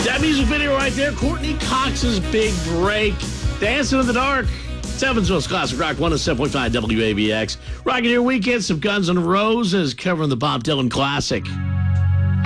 That music video right there, Courtney Cox's Big Break. Dancing in the Dark. It's Evansville's Classic Rock 107.5 WABX. Rocking your weekend, some Guns N' Roses covering the Bob Dylan classic.